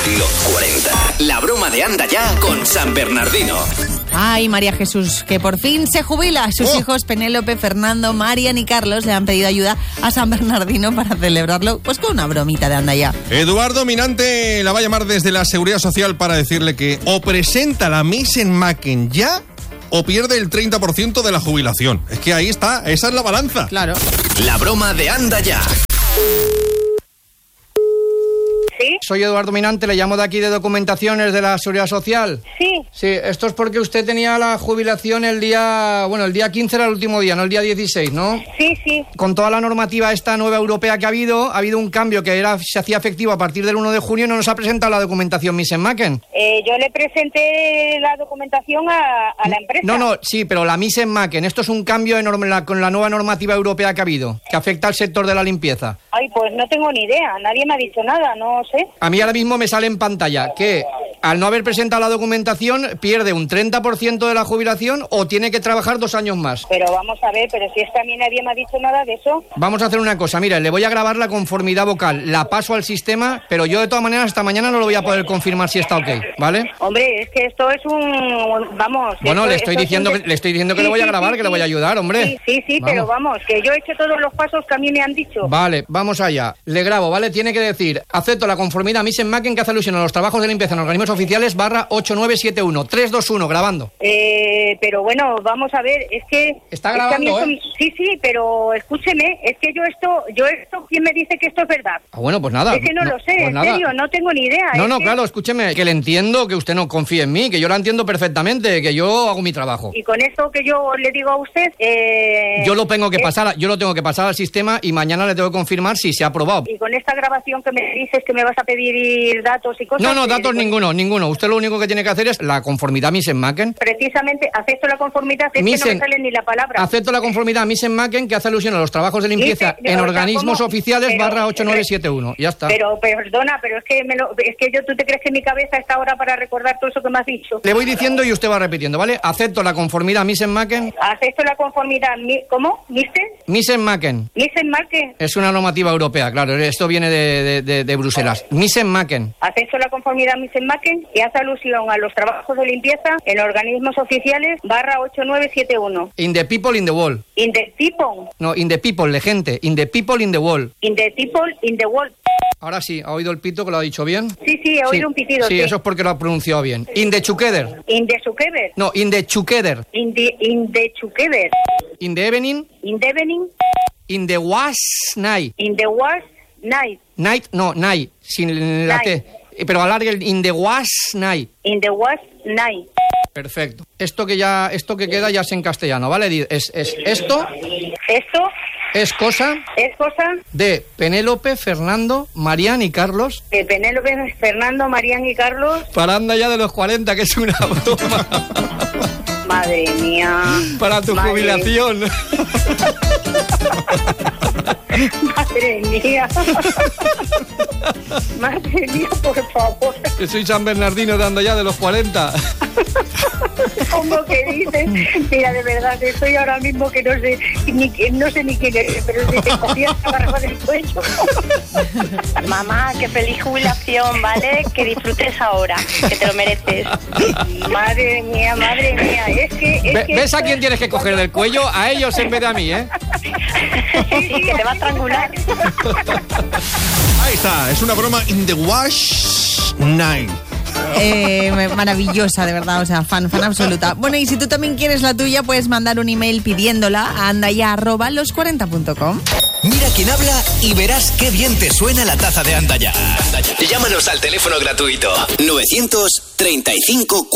Los 40. La broma de Anda Ya con San Bernardino. Ay, María Jesús, que por fin se jubila. Sus hijos Penélope, Fernando, Marian y Carlos le han pedido ayuda a San Bernardino para celebrarlo, pues con una bromita de Anda Ya. Eduardo Minante la va a llamar desde la Seguridad Social para decirle que o presenta la Misen-Maken ya o pierde el 30% de la jubilación. Es que ahí está, esa es la balanza. Claro. La broma de Anda Ya. ¿Sí? Soy Eduardo Minante, le llamo de aquí de Documentaciones de la Seguridad Social. Sí. Sí, esto es porque usted tenía la jubilación el día 15 era el último día, no el día 16, ¿no? Sí, sí. Con toda la normativa esta nueva europea que ha habido un cambio que se hacía efectivo a partir del 1 de junio y no nos ha presentado la documentación Misen-Maken. Yo le presenté la documentación a la empresa. No, sí, pero la Misen-Maken, esto es un cambio enorme con la nueva normativa europea que ha habido, que afecta al sector de la limpieza. Ay, pues no tengo ni idea, nadie me ha dicho nada, no sé. A mí ahora mismo me sale en pantalla que al no haber presentado la documentación pierde un 30% de la jubilación o tiene que trabajar 2 años más. Pero vamos a ver, pero si es que a mí nadie me ha dicho nada de eso. Vamos a hacer una cosa, mira, le voy a grabar la conformidad vocal, la paso al sistema, pero yo de todas maneras hasta mañana no lo voy a poder confirmar si está ok, ¿vale? Hombre, es que esto es vamos... Bueno, le estoy diciendo que Sí, le voy a sí, grabar, sí, que le voy a ayudar, hombre. Sí, Vamos. pero vamos, que yo he hecho todos los pasos que a mí me han dicho. Vale, vamos allá. Le grabo, ¿vale? Tiene que decir, acepto la conformidad Misen-Maken que hace alusión a los trabajos de limpieza en organismos oficiales /8971. 321, grabando. Pero bueno, vamos a ver, es que... Está grabando, es que Sí, pero escúcheme, es que yo esto, ¿quién me dice que esto es verdad? Ah, bueno, pues nada. Es que no lo sé, pues en nada. serio, no tengo ni idea. No, claro, escúcheme, que le entiendo que usted no confíe en mí, que yo la entiendo perfectamente, que yo hago mi trabajo. Y con esto que yo le digo a usted... Yo lo tengo que pasar al sistema y mañana le tengo que confirmar si se ha aprobado. Y con esta grabación que me dices que me vas a pedir datos y cosas... No, datos ninguno. Usted lo único que tiene que hacer es la conformidad Misen-Maken. Precisamente, acepto la conformidad, es que no me sale ni la palabra. Acepto la conformidad Misen-Maken que hace alusión a los trabajos de limpieza en organismos oficiales /8971. Ya está. Pero perdona, pero es que ¿tú te crees que mi cabeza está ahora para recordar todo eso que me has dicho? Le voy diciendo y usted va repitiendo, ¿vale? Acepto la conformidad Misen-Maken. Acepto la conformidad, ¿cómo? Misen-Maken. Misen-Maken. Es una normativa europea, claro, esto viene de Bruselas. Misen-Maken. Acepto la conformidad Misen-Maken y hace alusión a los trabajos de limpieza en organismos oficiales /8971. In the people in the world. In the people. No, in the people, de gente. In the people in the world. In the people in the world. Ahora sí, ¿ha oído el pito que lo ha dicho bien? Sí, he oído un pitido. Sí, eso es porque lo ha pronunciado bien. In the together. In the together. No, in the together. In the together. In the evening. In the evening. In the was night. In the was night. Night, no, night, sin la T. Pero alargue el in the was night. In the was night. Perfecto. Esto que queda ya es en castellano, ¿vale? Es esto. Esto. Es cosa de Penélope, Fernando, Marian y Carlos. De Penélope, Fernando, Marian y Carlos. Para Anda Ya de los 40, que es una broma. Madre mía. Para tu jubilación. Madre mía. Madre mía, por favor. Que soy San Bernardino de Anda Ya de los 40. ¿Cómo que dices? Mira, de verdad, estoy ahora mismo que no sé ni quién eres, pero si te cogías la barba del cuello. Mamá, qué feliz jubilación, ¿vale? Que disfrutes ahora, que te lo mereces. Madre mía, es que ¿Ves a quién tienes que coger del cuello? A ellos en vez de a mí, ¿eh? Sí, que te va a estrangular. Ahí está, es una broma in the wash night. Maravillosa, de verdad, o sea, fan absoluta. Bueno, y si tú también quieres la tuya, puedes mandar un email pidiéndola a andaya@los40.com. Mira quién habla y verás qué bien te suena la taza de Anda Ya. Llámanos al teléfono gratuito 935